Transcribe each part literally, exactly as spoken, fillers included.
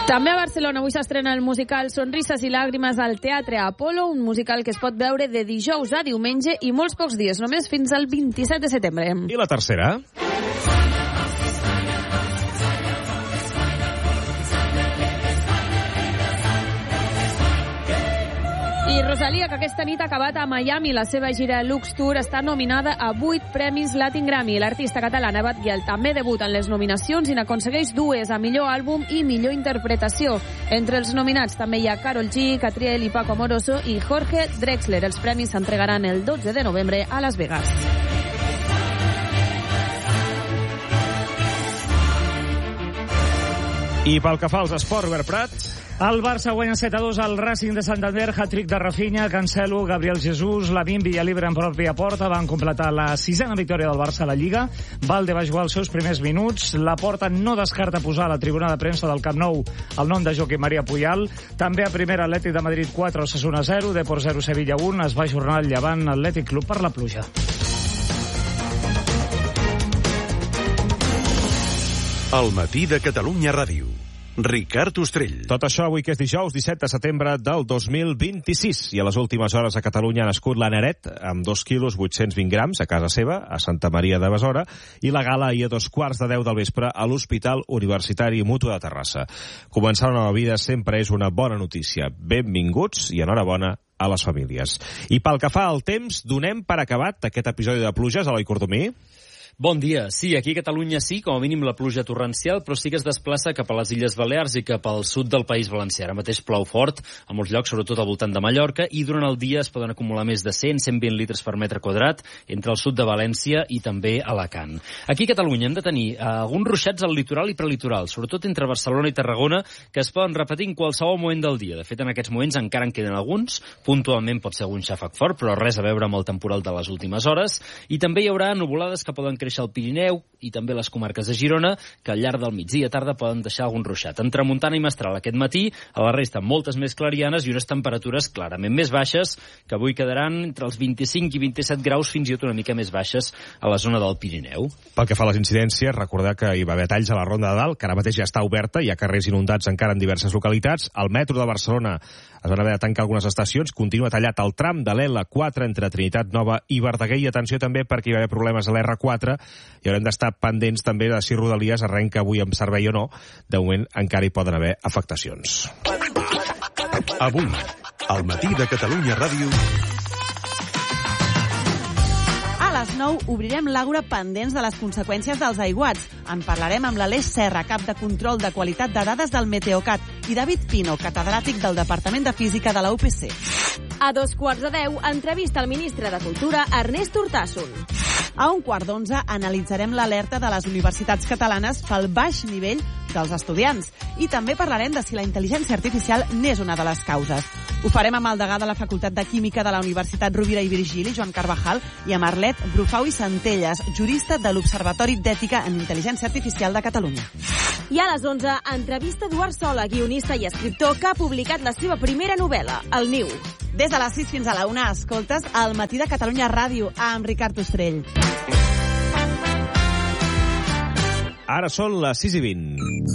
També a Barcelona avui s'estrena el musical Sonrises i Làgrimes al Teatre Apolo, un musical que es pot veure de dijous a diumenge i molts pocs dies, només fins al vint-i-set de setembre. I la tercera? I Rosalía, que aquesta nit ha acabat a Miami la seva gira Lux Tour, està nominada a vuit premis Latin Grammy. L'artista catalana Batguiel també debuta en les nominacions i n'aconsegueix dues, a millor àlbum i millor interpretació. Entre els nominats també hi ha Karol G, Catriel i Paco Amoroso i Jorge Drexler. Els premis s'entregaran el dotze de novembre a Las Vegas. I pel que fa als esports, Robert Prat... El Barça guanya set a dos al Racing de Santander, hat-trick de Rafinha, Cancelo, Gabriel Jesús, Lamine, Villalibre en pròpia porta. Van completar la sisena victòria del Barça a la Lliga. Valde va jugar els seus primers minuts. La Porta no descarta posar a la tribuna de premsa del Camp Nou el nom de Joaquim Maria Puyal. També a primera, Atlètic de Madrid quatre, Osasuna zero, Depor zero, Sevilla un. Es va ajornar el Llevant Atlètic Club per la pluja. El matí de Catalunya Ràdio. Ricard Ostrell. Tot això avui que és dijous, disset de setembre del dos mil vint-i-sis. I a les últimes hores a Catalunya ha nascut la Neret, amb dos quilos vuit-cents vint grams a casa seva, a Santa Maria de Besora, i la gala ahir a dos quarts de deu del vespre a l'Hospital Universitari Mutu de Terrassa. Començar una nova vida sempre és una bona notícia. Benvinguts i enhorabona a les famílies. I pel que fa al temps, donem per acabat aquest episodi de pluges, Eloi Cordomí? Bon dia. Sí, aquí a Catalunya sí, com a mínim la pluja torrencial, però sí que es desplaça cap a les Illes Balears i cap al sud del País Valencià. Ara mateix plou fort a molts llocs, sobretot al voltant de Mallorca, i durant el dia es poden acumular més de cent a cent vint litres per metre quadrat entre el sud de València i també Alacant. Aquí a Catalunya hem de tenir eh, alguns ruixats al litoral i prelitoral, sobretot entre Barcelona i Tarragona, que es poden repetir en qualsevol moment del dia. De fet, en aquests moments encara en queden alguns, puntualment pot ser algun xàfec fort, però res a veure amb el temporal de les últimes hores, i també hi haurà nuvolades que poden créixer al Pirineu i també les comarques de Girona, que al llarg del migdia i tarda poden deixar algun ruixat. En tramuntana i mestral aquest matí, a la resta moltes més clarianes i unes temperatures clarament més baixes, que avui quedaran entre els vint-i-cinc i vint-i-set graus, fins i tot una mica més baixes a la zona del Pirineu. Pel que fa a les incidències, recordar que hi va haver talls a la Ronda de Dalt, que ara mateix ja està oberta, hi ha carrers inundats encara en diverses localitats. Al metro de Barcelona es van haver de tancar algunes estacions, continua tallat el tram de l'L quatre entre Trinitat Nova i Verdaguer, i atenció també perquè hi va haver problemes a l'R quatre, i haurem d'estar pendents també de si Rodalies arrenca avui amb servei o no. De moment encara hi poden haver afectacions. Avui, al matí de Catalunya Ràdio... A les nou obrirem l'Àgora pendents de les conseqüències dels aiguats. En parlarem amb l'Aleix Serra, cap de control de qualitat de dades del Meteocat, i David Pino, catedràtic del Departament de Física de la U P C. A dos quarts de deu, entrevista al ministre de Cultura, Ernest Urtasun. A un quart d'onze analitzarem l'alerta de les universitats catalanes pel baix nivell dels estudiants. I també parlarem de si la intel·ligència artificial n'és una de les causes. Ho farem amb el degà de la Facultat de Química de la Universitat Rovira i Virgili, Joan Carvajal, i amb Arlet Brufau i Centelles, jurista de l'Observatori d'Ètica en Intel·ligència Artificial de Catalunya. I a les onze, entrevista Eduard Sola, guionista i escriptor, que ha publicat la seva primera novel·la, El Niu. Des de les sis fins a la una, escoltes El matí de Catalunya Ràdio amb Ricard Ostrell. Ara són les sis i vint.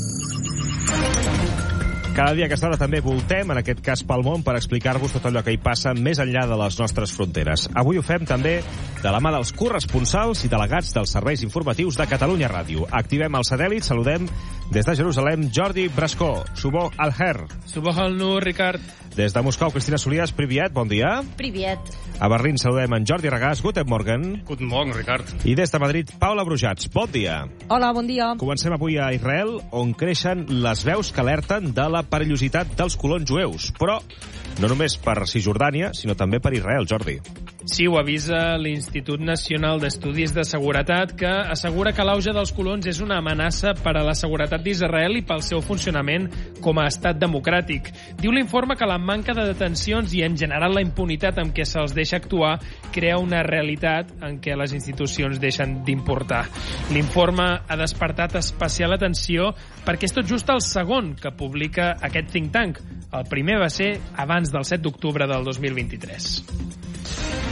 Cada dia a aquesta hora també voltem, en aquest cas pel món, per explicar-vos tot allò que hi passa més enllà de les nostres fronteres. Avui ho fem també de la mà dels corresponsals i delegats dels serveis informatius de Catalunya Ràdio. Activem el satèl·lit, saludem des de Jerusalem Jordi Brascó. Subó al-Her. Subó al-Nur, Ricard. Des de Moscou, Cristina Solias, priviet, bon dia. Priviet. A Berlín saludem en Jordi Regàs, guten morgen. Guten morgen, Ricard. I des de Madrid, Paula Brujats, bon dia. Hola, bon dia. Comencem avui a Israel, on creixen les veus que alerten de la perillositat dels colons jueus. Però no només per Cisjordània, sinó també per Israel, Jordi. Sí, ho avisa l'Institut Nacional d'Estudis de Seguretat, que assegura que l'auge dels colons és una amenaça per a la seguretat d'Israel i pel seu funcionament com a estat democràtic. Diu l'informe que la manca de detencions i, en general, la impunitat amb què se'ls deixa actuar crea una realitat en què les institucions deixen d'importar. L'informe ha despertat especial atenció perquè és tot just el segon que publica aquest think tank. El primer va ser abans del set d'octubre del dos mil vint-i-tres.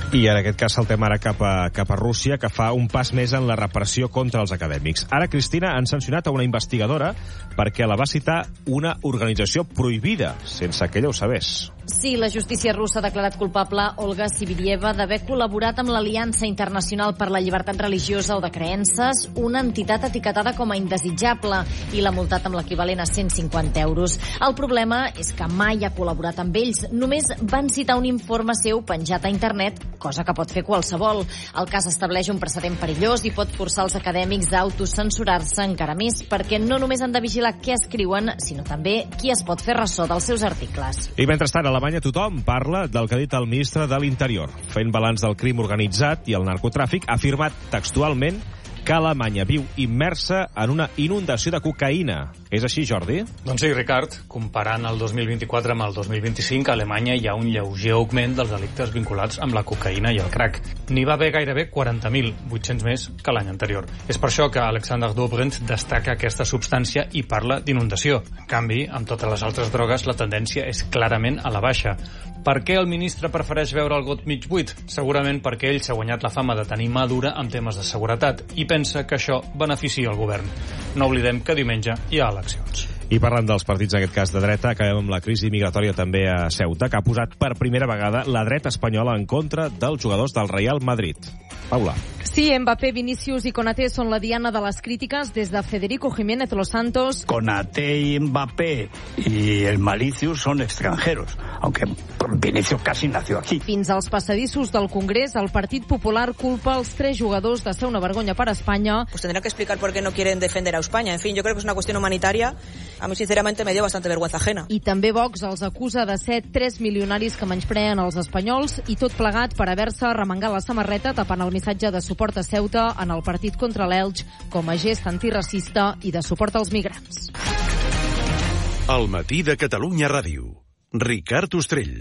I en aquest cas saltem ara cap a, cap a Rússia, que fa un pas més en la repressió contra els acadèmics. Ara, Cristina, han sancionat a una investigadora perquè la va citar una organització prohibida, sense que ella ho sabés. Sí, la justícia russa ha declarat culpable Olga Sibirieva d'haver col·laborat amb l'Aliança Internacional per la Llibertat Religiosa o de Creences, una entitat etiquetada com a indesitjable, i l'ha multat amb l'equivalent a cent cinquanta euros. El problema és que mai ha col·laborat amb ells. Només van citar un informe seu penjat a internet, cosa que pot fer qualsevol. El cas estableix un precedent perillós i pot forçar els acadèmics a autocensurar-se encara més, perquè no només han de vigilar què escriuen, sinó també qui es pot fer ressò dels seus articles. I mentrestant, a Alemanya tothom parla del que ha dit el ministre de l'Interior. Fent balanç del crim organitzat i el narcotràfic, ha afirmat textualment que Alemanya viu immersa en una inundació de cocaïna. És així, Jordi? Doncs sí, Ricard. Comparant el dos mil vint-i-quatre amb el dos mil vint-i-cinc, a Alemanya hi ha un lleuger augment dels delictes vinculats amb la cocaïna i el crack. N'hi va haver gairebé quaranta mil vuit-cents més que l'any anterior. És per això que Alexander Dobrindt destaca aquesta substància i parla d'inundació. En canvi, amb totes les altres drogues, la tendència és clarament a la baixa. Per què el ministre prefereix veure el got mig buit? Segurament perquè ell s'ha guanyat la fama de tenir mà dura en temes de seguretat i pensa que això beneficia el govern. No oblidem que diumenge hi ha eleccions. I parlant dels partits, en aquest cas de dreta, acabem amb la crisi migratòria també a Ceuta, que ha posat per primera vegada la dreta espanyola en contra dels jugadors del Real Madrid. Paula. Sí, Mbappé, Vinícius i Konaté són la diana de les crítiques des de Federico Jiménez Los Santos. Konaté y Mbappé y el Malicius son extranjeros, aunque Vinicius casi nació aquí. Fins als passadissos del Congrés, el Partit Popular culpa els tres jugadors de ser una vergonya per a Espanya. Pues tendrán que explicar por qué no quieren defender a España. En fin, yo creo que es una cuestión humanitaria. A mí, sinceramente, me dio bastante vergüenza ajena. I també Vox els acusa de ser tres milionaris que menyspreen els espanyols i tot plegat per haver-se remengat la samarreta tapant el missatge de suport a Ceuta en el partit contra l'Elx com a gest antiracista i de suport als migrants. El matí de Catalunya Ràdio. Ricard Ostrell.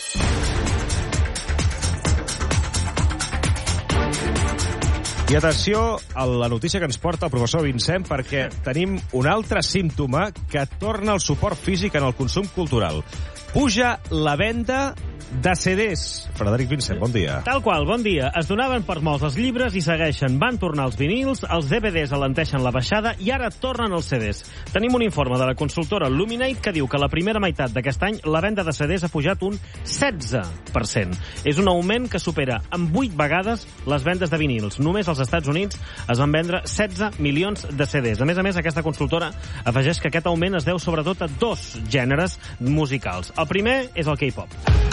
I atenció a la notícia que ens porta el professor Vincent, perquè tenim un altre símptoma que torna al suport físic en el consum cultural. Puja la venda de C Ds. Frederic Vincent, bon dia. Tal qual, bon dia. Es donaven per molts els llibres i segueixen. Van tornar els vinils, els D V Ds alenteixen la baixada i ara tornen els C Ds. Tenim un informe de la consultora Luminate que diu que la primera meitat d'aquest any la venda de C Ds ha pujat un setze per cent. És un augment que supera en vuit vegades les vendes de vinils. Només als Estats Units es van vendre setze milions de C Ds. A més a més, aquesta consultora afegeix que aquest augment es deu sobretot a dos gèneres musicals. El primer és el K-pop.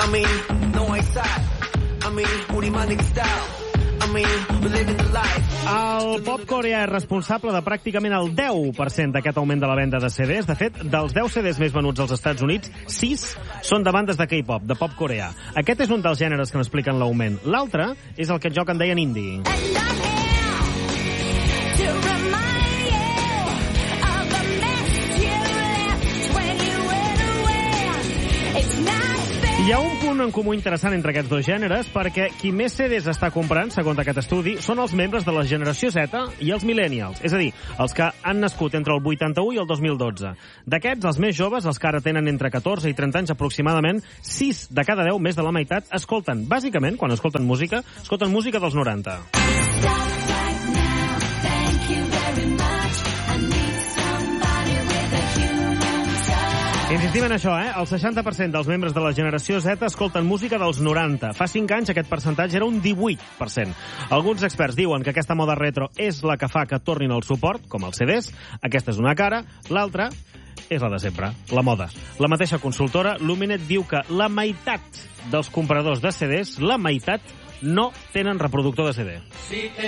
El pop coreà és responsable de pràcticament el deu per cent d'aquest augment de la venda de C Ds. De fet, dels deu C Ds més venuts als Estats Units, sis són de bandes de K-pop, de pop coreà. Aquest és un dels gèneres que n'expliquen l'augment. L'altre és el que en joc en deien indie. Hi ha un punt en comú interessant entre aquests dos gèneres perquè qui més C Ds està comprant, segons aquest estudi, són els membres de la generació Z i els millennials, és a dir, els que han nascut entre el vuitanta-u i el dos mil dotze. D'aquests, els més joves, els que ara tenen entre catorze i trenta anys aproximadament, sis de cada deu, més de la meitat, escolten, bàsicament, quan escolten música, escolten música dels noranta. Insistim en això, eh? El seixanta per cent dels membres de la generació Z escolten música dels noranta. Fa cinc anys aquest percentatge era un divuit per cent. Alguns experts diuen que aquesta moda retro és la que fa que tornin al suport, com els C Ds. Aquesta és una cara. L'altra és la de sempre, la moda. La mateixa consultora, Luminet, diu que la meitat dels compradors de C Ds, la meitat, no tenen reproductor de C D.